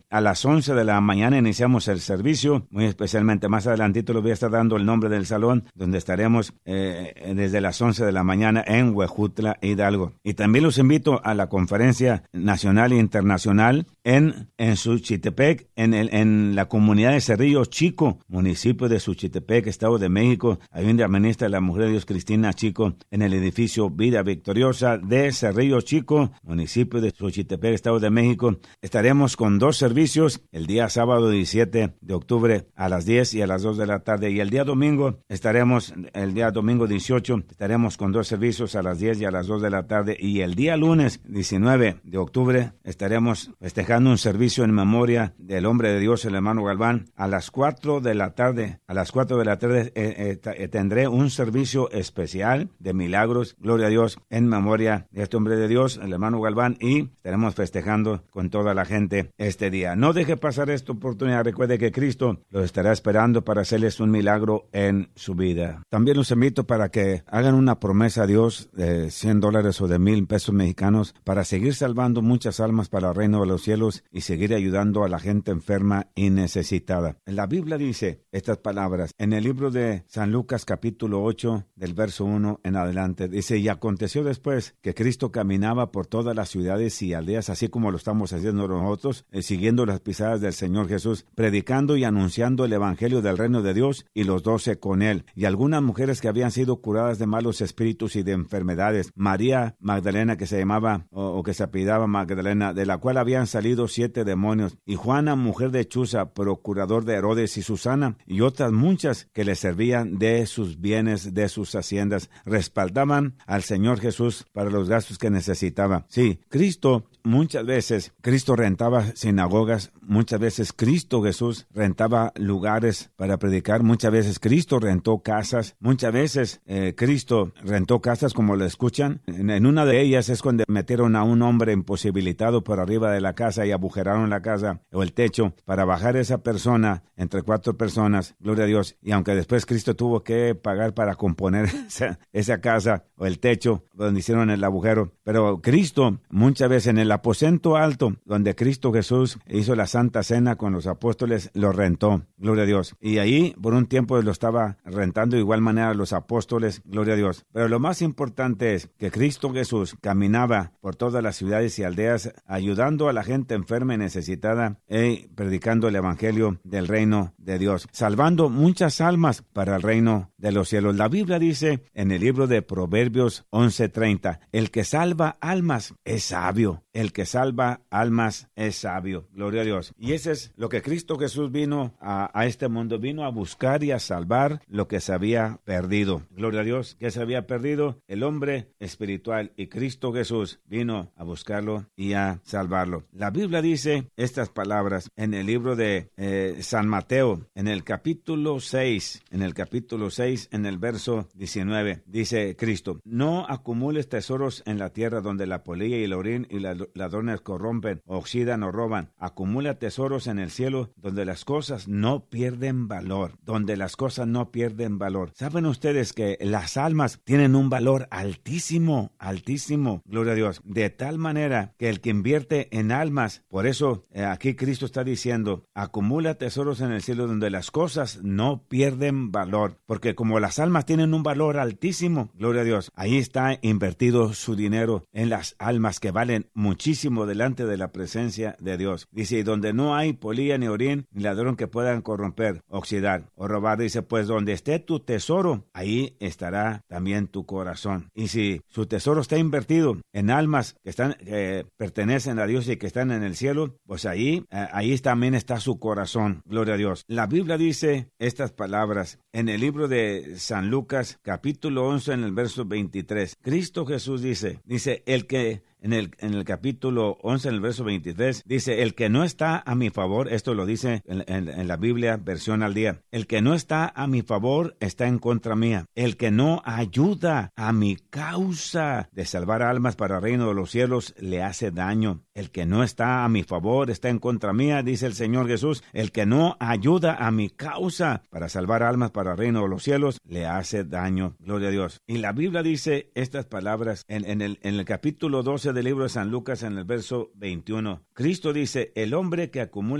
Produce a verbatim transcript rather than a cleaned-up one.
a las once de la mañana iniciamos el servicio, muy especialmente más adelantito les voy a estar dando el nombre del salón, donde estaremos eh, desde las once de la mañana en Huejutla, Hidalgo. Y también los invito a la conferencia nacional e internacional en, en Suchitepec, en, el, en la comunidad de Cerrillo Chico, municipio de Suchitepec, Estado de México. Ahí donde administra la Mujer de Dios Cristina Chico, en el edificio Vida Victoriosa de Cerrillo Chico, municipio de Suchitepec, Estado de México. Estaremos con dos servicios, el día sábado diecisiete de octubre a las diez y a las dos de la tarde, y el día domingo estaremos, el día domingo dieciocho, estaremos con dos servicios a las diez y a las dos de la tarde, y el día lunes diecinueve de octubre estaremos festejando un servicio en memoria del hombre de Dios, el hermano Galván, a las cuatro de la tarde. A las cuatro de la tarde eh, eh, tendré un servicio especial de milagros, gloria a Dios, en memoria de este hombre de Dios, el hermano Galván, y estaremos festejando con toda la gente este día. No deje pasar esta oportunidad. Recuerde que Cristo los estará esperando para hacerles un milagro en su vida. También los invito para que hagan una promesa a Dios de cien dólares o de mil pesos mexicanos para seguir salvando muchas almas para el reino de los cielos y seguir ayudando a la gente enferma y necesitada. La Biblia dice estas palabras en el libro de San Lucas capítulo ocho del verso uno en adelante. Dice: y aconteció después que Cristo caminaba por todas las ciudades y aldeas, así como lo estamos haciendo nosotros, eh, siguiendo las pisadas del Señor Jesús, predicando y anunciando el evangelio del reino de Dios, y los doce con él, y algunas mujeres que habían sido curadas de malos espíritus y de enfermedades. María Magdalena, que se llamaba o, o que se apellidaba Magdalena, de la cual habían salido siete demonios, y Juana, mujer de Chuza, procurador de Herodes, y Susana, y otras muchas que le servían de sus bienes, de sus haciendas, respaldaban al Señor Jesús para los gastos que necesitaba. Sí, Cristo, muchas veces, Cristo rentaba sinagogas, muchas veces Cristo Jesús rentaba lugares para predicar, muchas veces Cristo rentó casas, muchas veces eh, Cristo rentó casas, como lo escuchan. En, en una de ellas es cuando metieron a un hombre imposibilitado por arriba de la casa y agujeraron la casa o el techo para bajar a esa persona entre cuatro personas, gloria a Dios, y aunque después Cristo tuvo que pagar para componer esa, esa casa o el techo donde hicieron el agujero, pero Cristo muchas veces en el aposento alto donde Cristo Jesús hizo la Santa Cena con los apóstoles, lo rentó, gloria a Dios, y ahí por un tiempo lo estaba rentando de igual manera los apóstoles, gloria a Dios. Pero lo más importante es que Cristo Jesús caminaba por todas las ciudades y aldeas ayudando a la gente enferma y necesitada y predicando el evangelio del reino de Dios, salvando muchas almas para el reino de los cielos. La Biblia dice en el libro de Proverbios once treinta, el que salva almas es sabio, el que salva almas es sabio, gloria a Dios. Y ese es lo que Cristo Jesús vino a, a este mundo, vino a buscar y a salvar lo que se había perdido, gloria a Dios. ¿Qué se había perdido? El hombre espiritual, y Cristo Jesús vino a buscarlo y a salvarlo. La Biblia dice estas palabras en el libro de eh, San Mateo, en el capítulo seis, en el capítulo seis, en el verso diecinueve, dice Cristo: no acumules tesoros en la tierra donde la polilla y el orín y las ladrones corrompen, oxidan o roban. Acumula tesoros en el cielo donde las cosas no pierden valor, donde las cosas no pierden valor. ¿Saben ustedes que las almas tienen un valor altísimo, altísimo, gloria a Dios? De tal manera que el que invierte en almas, por eso eh, aquí Cristo está diciendo, acumula tesoros en el cielo donde las cosas no pierden valor, porque como las almas tienen un valor altísimo, gloria a Dios, ahí está invertido su dinero en las almas que valen muchísimo delante de la presencia de Dios. Dice, y donde no hay polilla ni orín ni ladrón que puedan corromper, oxidar o robar, dice, pues donde esté tu tesoro, ahí estará también tu corazón. Y si su tesoro está invertido en almas que están que pertenecen a Dios y que están en el cielo, pues ahí, eh, ahí también está su corazón, gloria a Dios. La Biblia dice estas palabras en el libro de San Lucas, capítulo once, en el verso veintitrés. Cristo Jesús dice, dice, el que En el, en el capítulo once, en el verso veintitrés, dice, el que no está a mi favor, esto lo dice en, en, en la Biblia, versión al día, el que no está a mi favor está en contra mía. El que no ayuda a mi causa de salvar almas para el reino de los cielos le hace daño. El que no está a mi favor está en contra mía, dice el Señor Jesús. El que no ayuda a mi causa para salvar almas para el reino de los cielos le hace daño. Gloria a Dios. Y la Biblia dice estas palabras en, en, el, en el capítulo doce del libro de San Lucas, en el verso veintiuno. Cristo dice, el hombre que acumula